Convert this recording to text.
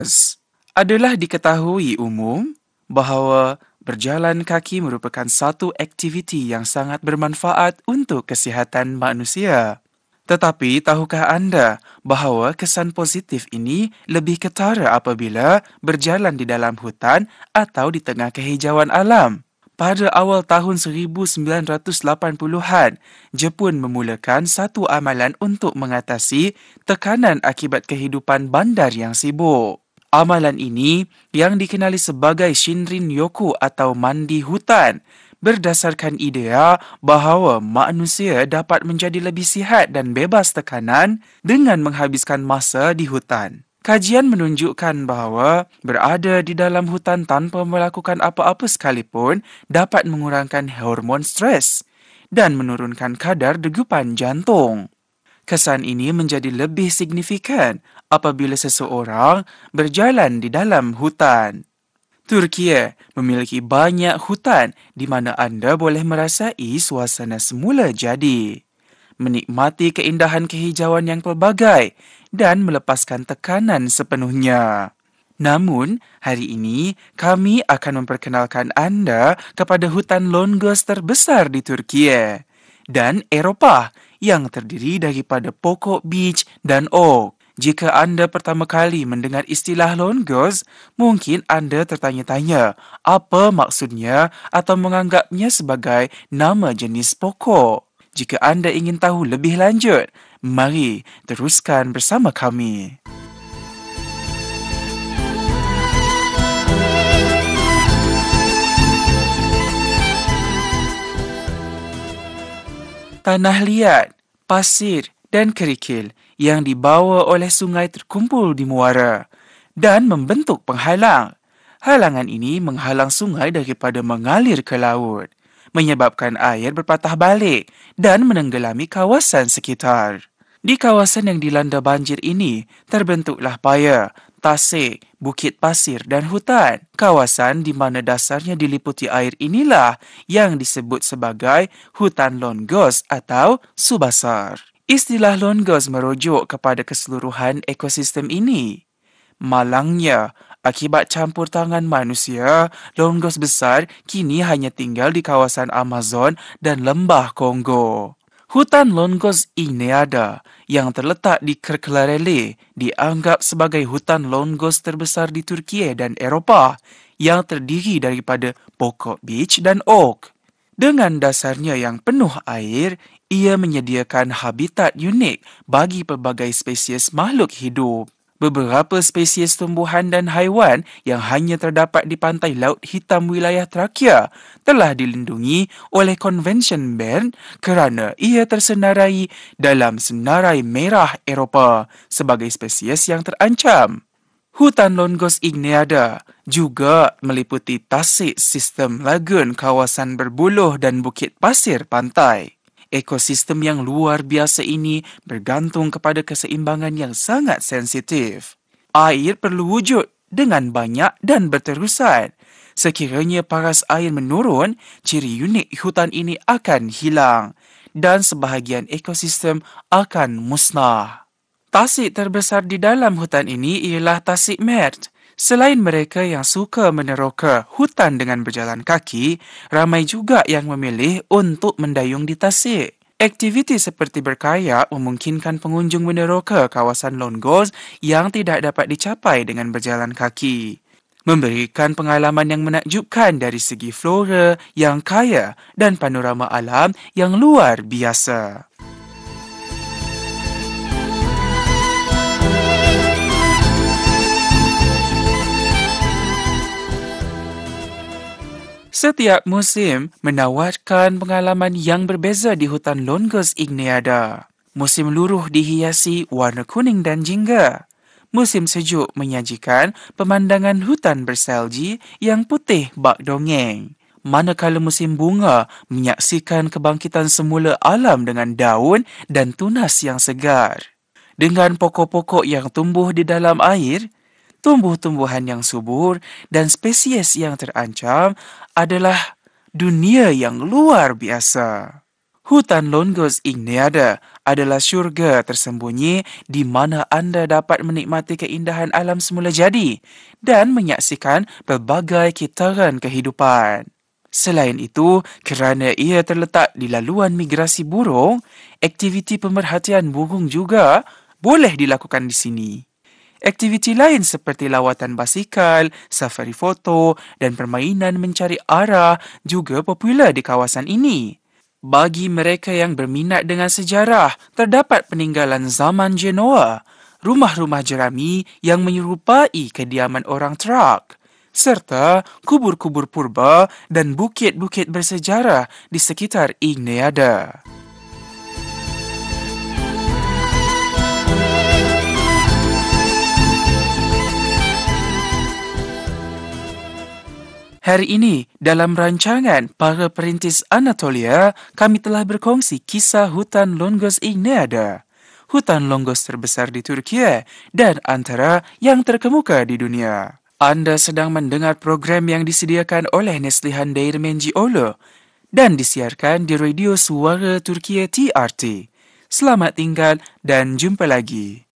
Adalah diketahui umum bahawa berjalan kaki merupakan satu aktiviti yang sangat bermanfaat untuk kesihatan manusia. Tetapi tahukah anda bahawa kesan positif ini lebih ketara apabila berjalan di dalam hutan atau di tengah kehijauan alam? Pada awal tahun 1980-an, Jepun memulakan satu amalan untuk mengatasi tekanan akibat kehidupan bandar yang sibuk. Amalan ini yang dikenali sebagai Shinrin-yoku atau mandi hutan berdasarkan idea bahawa manusia dapat menjadi lebih sihat dan bebas tekanan dengan menghabiskan masa di hutan. Kajian menunjukkan bahawa berada di dalam hutan tanpa melakukan apa-apa sekalipun dapat mengurangkan hormon stres dan menurunkan kadar degupan jantung. Kesan ini menjadi lebih signifikan apabila seseorang berjalan di dalam hutan. Turki memiliki banyak hutan di mana anda boleh merasai suasana semula jadi, menikmati keindahan kehijauan yang pelbagai dan melepaskan tekanan sepenuhnya. Namun, hari ini kami akan memperkenalkan anda kepada hutan Longos terbesar di Turki dan Eropah yang terdiri daripada pokok beech dan oak. Jika anda pertama kali mendengar istilah Longos, mungkin anda tertanya-tanya apa maksudnya atau menganggapnya sebagai nama jenis pokok. Jika anda ingin tahu lebih lanjut, mari teruskan bersama kami. Tanah liat, pasir dan kerikil yang dibawa oleh sungai terkumpul di muara dan membentuk penghalang. Halangan ini menghalang sungai daripada mengalir ke laut, menyebabkan air berpatah balik dan menenggelami kawasan sekitar. Di kawasan yang dilanda banjir ini, terbentuklah paya, tasik, bukit pasir dan hutan. Kawasan di mana dasarnya diliputi air inilah yang disebut sebagai hutan Longos atau subasar. Istilah Longos merujuk kepada keseluruhan ekosistem ini. Malangnya, akibat campur tangan manusia, Longos besar kini hanya tinggal di kawasan Amazon dan lembah Kongo. Hutan Longos Igneada yang terletak di Kırklareli dianggap sebagai hutan Longos terbesar di Turki dan Eropah yang terdiri daripada pokok beech dan oak. Dengan dasarnya yang penuh air, ia menyediakan habitat unik bagi pelbagai spesies makhluk hidup. Beberapa spesies tumbuhan dan haiwan yang hanya terdapat di pantai Laut Hitam wilayah Trakya telah dilindungi oleh Konvensyen Bern kerana ia tersenarai dalam Senarai Merah Eropah sebagai spesies yang terancam. Hutan Longos Igneada juga meliputi tasik sistem lagun kawasan berbuluh dan bukit pasir pantai. Ekosistem yang luar biasa ini bergantung kepada keseimbangan yang sangat sensitif. Air perlu wujud dengan banyak dan berterusan. Sekiranya paras air menurun, ciri unik hutan ini akan hilang dan sebahagian ekosistem akan musnah. Tasik terbesar di dalam hutan ini ialah Tasik Mert. Selain mereka yang suka meneroka hutan dengan berjalan kaki, ramai juga yang memilih untuk mendayung di tasik. Aktiviti seperti berkayak memungkinkan pengunjung meneroka kawasan Longos yang tidak dapat dicapai dengan berjalan kaki, memberikan pengalaman yang menakjubkan dari segi flora yang kaya dan panorama alam yang luar biasa. Setiap musim menawarkan pengalaman yang berbeza di hutan Longos Igneada. Musim luruh dihiasi warna kuning dan jingga. Musim sejuk menyajikan pemandangan hutan bersalji yang putih bak dongeng. Manakala musim bunga menyaksikan kebangkitan semula alam dengan daun dan tunas yang segar. Dengan pokok-pokok yang tumbuh di dalam air, tumbuh-tumbuhan yang subur dan spesies yang terancam adalah dunia yang luar biasa. Hutan Longos Igneada adalah syurga tersembunyi di mana anda dapat menikmati keindahan alam semula jadi dan menyaksikan pelbagai kitaran kehidupan. Selain itu, kerana ia terletak di laluan migrasi burung, aktiviti pemerhatian burung juga boleh dilakukan di sini. Aktiviti lain seperti lawatan basikal, safari foto dan permainan mencari arah juga popular di kawasan ini. Bagi mereka yang berminat dengan sejarah, terdapat peninggalan zaman Genoa, rumah-rumah jerami yang menyerupai kediaman orang Trak, serta kubur-kubur purba dan bukit-bukit bersejarah di sekitar Igneada. Hari ini, dalam rancangan Para Perintis Anatolia, kami telah berkongsi kisah hutan Longos Igneada, hutan Longos terbesar di Turki dan antara yang terkemuka di dunia. Anda sedang mendengar program yang disediakan oleh Neslihan Değirmencioğlu dan disiarkan di Radio Suara Turkiye TRT. Selamat tinggal dan jumpa lagi.